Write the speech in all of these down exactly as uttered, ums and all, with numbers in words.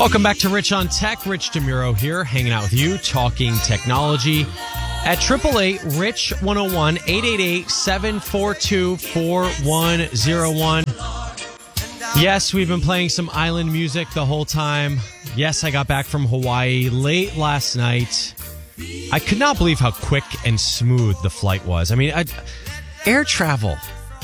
Welcome back to Rich on Tech. Rich DeMuro here, hanging out with you, talking technology at eight eight eight, RICH one oh one, eight eight eight, seven four two, four one oh one. Yes, we've been playing some island music the whole time. Yes, I got back from Hawaii late last night. I could not believe how quick and smooth the flight was. I mean, I, air travel,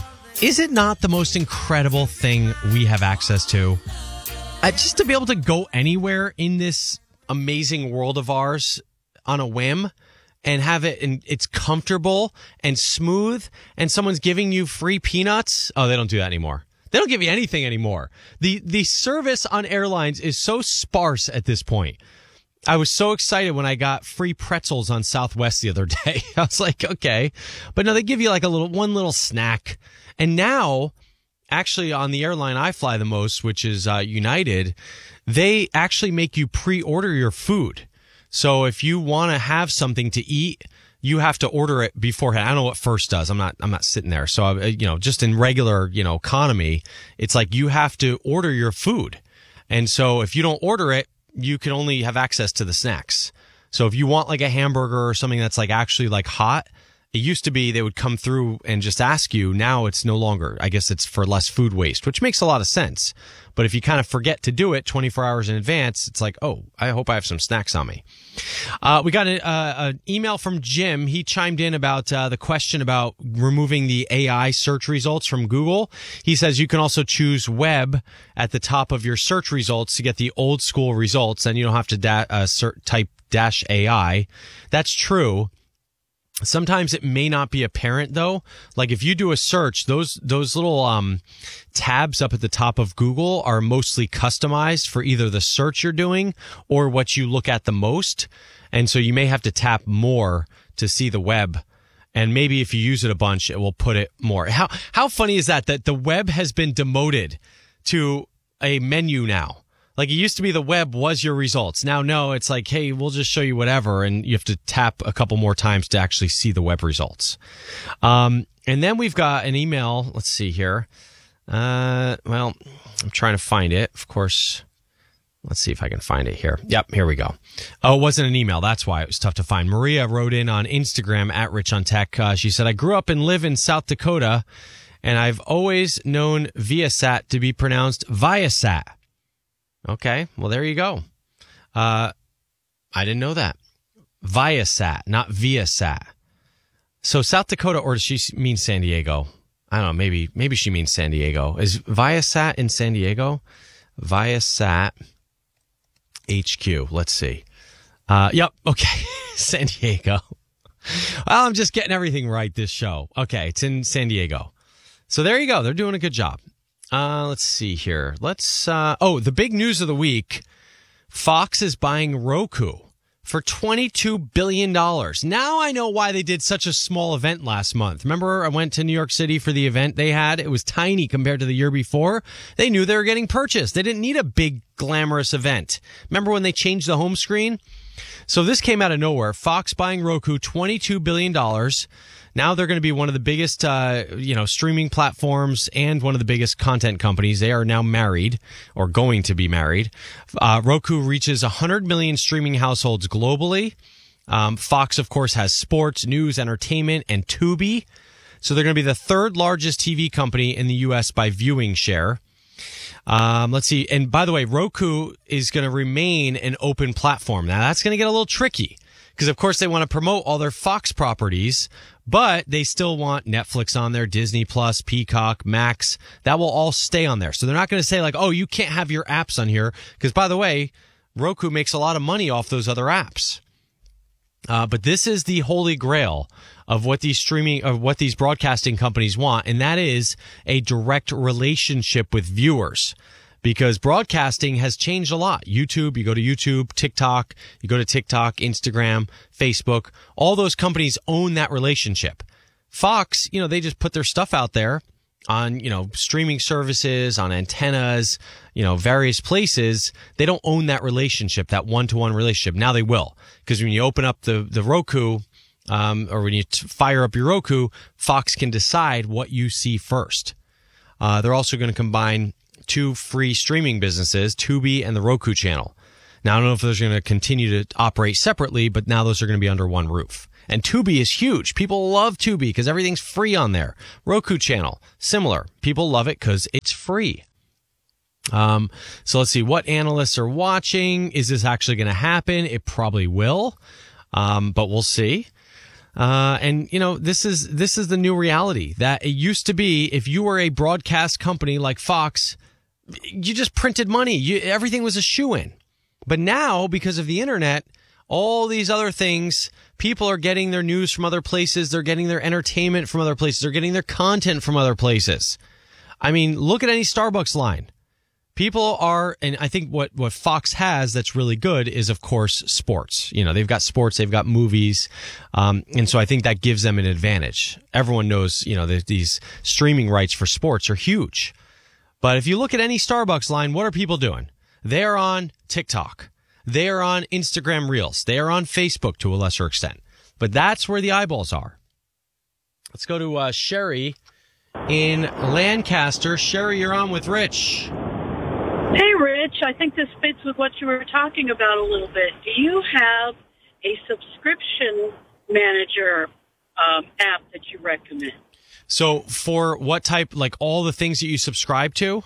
is it not the most incredible thing we have access to? Uh, just to be able to go anywhere in this amazing world of ours on a whim and have it, and it's comfortable and smooth, and someone's giving you free peanuts. Oh, they don't do that anymore. They don't give you anything anymore. The the service on airlines is so sparse at this point. I was so excited when I got free pretzels on Southwest the other day. I was like, okay. But no, they give you like a little, one little snack. And now, actually on the airline I fly the most, which is uh, United, they actually make you pre-order your food. So if you want to have something to eat, you have to order it beforehand. I don't know what First does. I'm not, I'm not sitting there. So, uh, you know, just in regular, you know, economy, it's like you have to order your food. And so if you don't order it, you can only have access to the snacks. So if you want like a hamburger or something that's like actually like hot, it used to be they would come through and just ask you. Now it's no longer. I guess it's for less food waste, which makes a lot of sense. But if you kind of forget to do it twenty-four hours in advance, it's like, oh, I hope I have some snacks on me. Uh, we got an uh, email from Jim. He chimed in about uh, the question about removing the A I search results from Google. He says you can also choose web at the top of your search results to get the old school results, and you don't have to da- uh, cert- type dash A I. That's true. Sometimes it may not be apparent though. Like if you do a search, those those little um tabs up at the top of Google are mostly customized for either the search you're doing or what you look at the most. And so you may have to tap more to see the web. And maybe if you use it a bunch, it will put it more. How how funny is that that the web has been demoted to a menu now? Like it used to be the web was your results. Now, no, it's like, hey, we'll just show you whatever. And you have to tap a couple more times to actually see the web results. Um, and then we've got an email. Let's see here. Uh, well, I'm trying to find it. Of course, let's see if I can find it here. Yep, here we go. Oh, it wasn't an email. That's why it was tough to find. Maria wrote in on Instagram at Rich on Tech. Uh, she said, I grew up and live in South Dakota, and I've always known Viasat to be pronounced Viasat. Okay, well, there you go. Uh, I didn't know that. Viasat, not Viasat. So South Dakota, or does she mean San Diego? I don't know, maybe maybe she means San Diego. Is Viasat in San Diego? Viasat H Q, let's see. Uh, yep, okay, San Diego. Well, I'm just getting everything right this show. Okay, it's in San Diego. So there you go, they're doing a good job. Uh, let's see here. Let's, uh, oh, the big news of the week. Fox is buying Roku for twenty-two billion dollars. Now I know why they did such a small event last month. Remember, I went to New York City for the event they had. It was tiny compared to the year before. They knew they were getting purchased. They didn't need a big, glamorous event. Remember when they changed the home screen? So this came out of nowhere. Fox buying Roku, twenty-two billion dollars. Now they're going to be one of the biggest, uh, you know, streaming platforms and one of the biggest content companies. They are now married or going to be married. Uh, Roku reaches one hundred million streaming households globally. Um, Fox, of course, has sports, news, entertainment, and Tubi. So they're going to be the third largest T V company in the U S by viewing share. Um, let's see. And by the way, Roku is going to remain an open platform. Now that's going to get a little tricky because, of course, they want to promote all their Fox properties, but they still want Netflix on there, Disney Plus, Peacock, Max. That will all stay on there. So they're not going to say like, oh, you can't have your apps on here. Because, by the way, Roku makes a lot of money off those other apps. Uh, but this is the holy grail of what these streaming, of what these broadcasting companies want, and that is a direct relationship with viewers. Because broadcasting has changed a lot. YouTube, you go to YouTube, TikTok, you go to TikTok, Instagram, Facebook. All those companies own that relationship. Fox, you know, they just put their stuff out there on, you know, streaming services, on antennas, you know, various places. They don't own that relationship, that one-to-one relationship. Now they will. Because when you open up the, the Roku, um, or when you t- fire up your Roku, Fox can decide what you see first. Uh, they're also going to combine two free streaming businesses, Tubi and the Roku channel. Now, I don't know if those are going to continue to operate separately, but now those are going to be under one roof. And Tubi is huge. People love Tubi because everything's free on there. Roku channel, similar. People love it because it's free. Um, so let's see what analysts are watching. Is this actually going to happen? It probably will. Um, but we'll see. Uh, and you know, this is, this is the new reality that it used to be. If you were a broadcast company like Fox, you just printed money. You, everything was a shoo-in. But now, because of the internet, all these other things, people are getting their news from other places. They're getting their entertainment from other places. They're getting their content from other places. I mean, look at any Starbucks line. People are, and I think what, what Fox has that's really good is, of course, sports. You know, they've got sports, they've got movies. Um, and so I think that gives them an advantage. Everyone knows, you know, these streaming rights for sports are huge. But if you look at any Starbucks line, what are people doing? They are on TikTok. They are on Instagram Reels. They are on Facebook to a lesser extent. But that's where the eyeballs are. Let's go to uh, Sherry in Lancaster. Sherry, you're on with Rich. Hey, Rich. I think this fits with what you were talking about a little bit. Do you have a subscription manager um, app that you recommend? So for what type, like all the things that you subscribe to?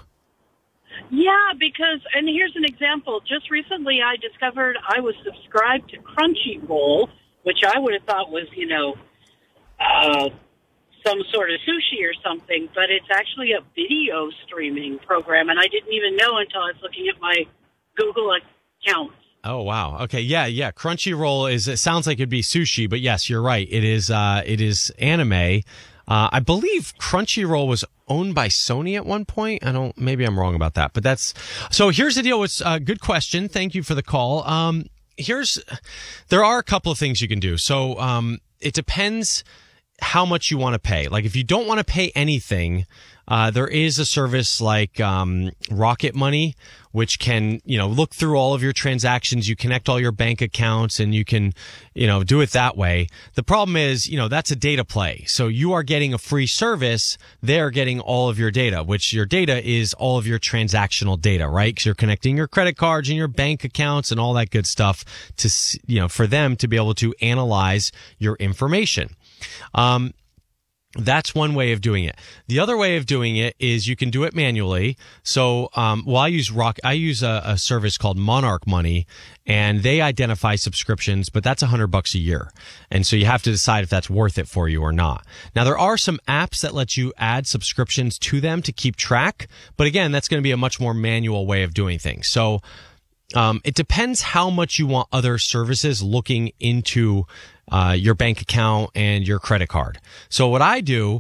Yeah, because, and here's an example. Just recently I discovered I was subscribed to Crunchyroll, which I would have thought was, you know, uh, some sort of sushi or something, but it's actually a video streaming program, and I didn't even know until I was looking at my Google account. Oh, wow. Okay. Yeah. Yeah. Crunchyroll is, it sounds like it'd be sushi, but yes, you're right. It is, uh, it is anime. Uh, I believe Crunchyroll was owned by Sony at one point. I don't, maybe I'm wrong about that, but that's, so here's the deal. It's a good question. Thank you for the call. Um, here's, there are a couple of things you can do. So, um, it depends how much you want to pay. Like if you don't want to pay anything, uh, there is a service like, um, Rocket Money, which can, you know, look through all of your transactions. You connect all your bank accounts and you can, you know, do it that way. The problem is, you know, that's a data play. So you are getting a free service. They're getting all of your data, which your data is all of your transactional data, right? Because you're connecting your credit cards and your bank accounts and all that good stuff to, you know, for them to be able to analyze your information. Um, That's one way of doing it. The other way of doing it is you can do it manually. So, um, well, I use Rock, I use a, a service called Monarch Money, and they identify subscriptions, but that's a hundred bucks a year. And so you have to decide if that's worth it for you or not. Now, there are some apps that let you add subscriptions to them to keep track. But again, that's going to be a much more manual way of doing things. So, um, it depends how much you want other services looking into uh, your bank account and your credit card. So what I do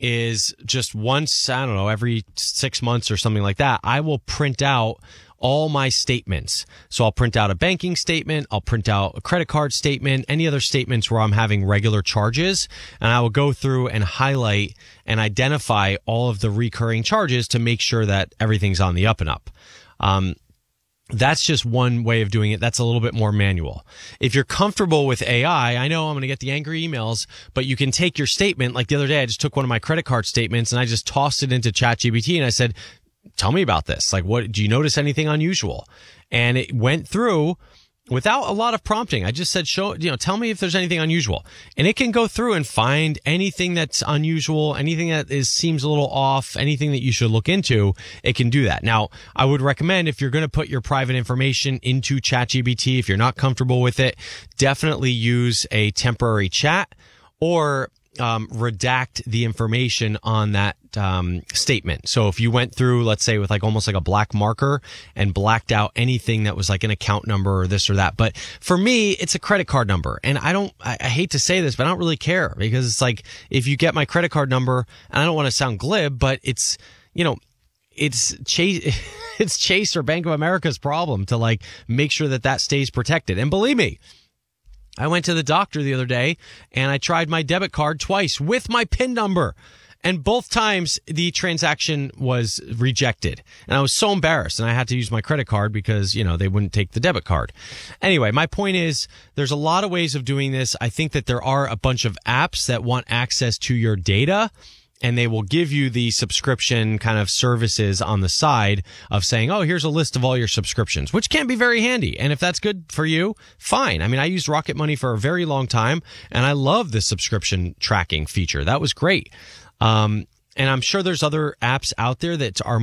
is just once, I don't know, every six months or something like that, I will print out all my statements. So I'll print out a banking statement. I'll print out a credit card statement, any other statements where I'm having regular charges. And I will go through and highlight and identify all of the recurring charges to make sure that everything's on the up and up. Um, That's just one way of doing it. That's a little bit more manual. If you're comfortable with A I, I know I'm going to get the angry emails, but you can take your statement. Like the other day, I just took one of my credit card statements and I just tossed it into ChatGPT and I said, tell me about this. Like, what, do you notice anything unusual? And it went through without a lot of prompting. I just said, show, you know, tell me if there's anything unusual. And it can go through and find anything that's unusual, anything that is, seems a little off, anything that you should look into. It can do that. Now, I would recommend if you're going to put your private information into ChatGPT, if you're not comfortable with it, definitely use a temporary chat or Um, redact the information on that um, statement. So if you went through, let's say, with like almost like a black marker and blacked out anything that was like an account number or this or that. But for me, it's a credit card number. And I don't, I, I hate to say this, but I don't really care because it's like if you get my credit card number, and I don't want to sound glib, but it's, you know, it's Chase, it's Chase or Bank of America's problem to like make sure that that stays protected. And believe me, I went to the doctor the other day and I tried my debit card twice with my PIN number. And both times the transaction was rejected. And I was so embarrassed and I had to use my credit card because, you know, they wouldn't take the debit card. Anyway, my point is there's a lot of ways of doing this. I think that there are a bunch of apps that want access to your data. and they will give you the subscription kind of services on the side of saying, oh, here's a list of all your subscriptions, which can be very handy. And if that's good for you, fine. I mean, I used Rocket Money for a very long time, and I love the subscription tracking feature. That was great. Um, and I'm sure there's other apps out there that are